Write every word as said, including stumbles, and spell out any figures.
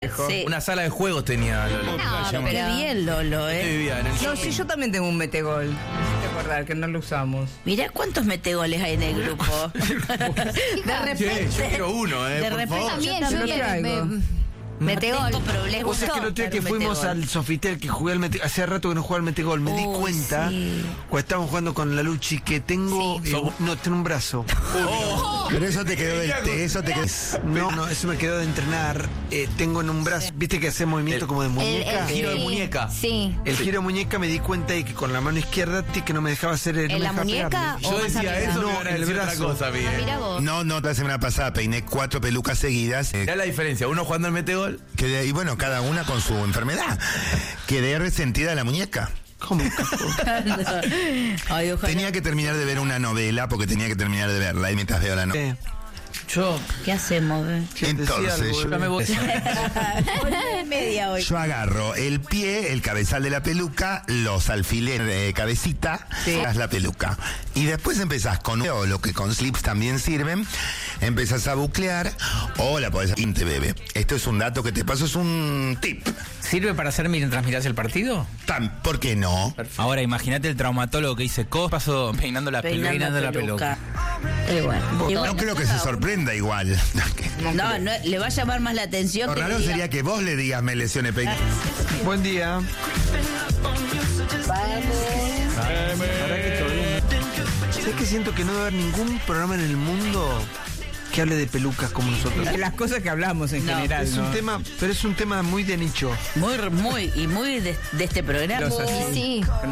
viejo. Sí. Una sala de juegos tenía Lolo. No, Qué pero bien, Lolo, Yo ¿eh? vivía en el No, shopping. sí, yo también tengo un metegol. Hay que acordar que no lo usamos. Mirá cuántos metegoles hay en el grupo. De repente. Che, yo quiero uno, eh, de por repente favor. también, Yo yo lo quiero. traigo. me- Metegol. Tengo problemas. Vos sabés que el otro día que fuimos al Sofitel, que jugué al Metegol, hace rato que no jugaba al Metegol, me di Oh, cuenta, sí. cuando estábamos jugando con la Luchi, que tengo, Sí. eh, no, tengo un brazo. Pero eso te quedó del te- eso te quedó. No, no, eso me quedó de entrenar. Eh, tengo en un brazo, viste que hace movimiento como de El, muñeca. el- giro de sí, muñeca. Sí. El giro de muñeca me di cuenta de que con la mano izquierda ti, que no me dejaba hacer el. no ¿En me la dejaba muñeca pegarle. o Yo más decía arriba? eso, No, me iban a el decir otra brazo. cosa, Ah, bien. mirá vos. No, no, la semana pasada peiné cuatro pelucas seguidas. eh, Mirá la diferencia, uno jugando al metegol. quedé- y bueno, cada una con su enfermedad. Quedé resentida de la muñeca. ¿Cómo? Ay, ojalá. Tenía que terminar de ver una novela porque tenía que terminar de verla y mientras veo la novela. Eh, Yo, ¿Qué hacemos? eh? Entonces, algo, yo me voy. Media hoy. Yo agarro el pie, el cabezal de la peluca, los alfileres de cabecita, sacas la peluca. Y después empezás con o lo que con slips también sirven, empezás a buclear o la podés pinte bebé. Esto es un dato que te paso, es un tip. ¿Sirve para hacer mientras mirás el partido? Tan, ¿por qué no? Ahora imagínate el traumatólogo que dice, ¿cómo pasó peinando la peluca? Peinando la peluca. Y bueno. Y No bueno, creo que se sorprenda igual. No, no, le va a llamar más la atención Lo que le raro diga- sería que vos le digas me lesioné peinado. Buen día. Para que todavía no- ¿Sabés que siento que no debe haber ningún programa en el mundo que hable de pelucas como nosotros? De las cosas que hablamos en No, general, Es ¿no? un tema, pero es un tema muy de nicho. Muy, muy, y muy de, de este programa. Los así. Sí.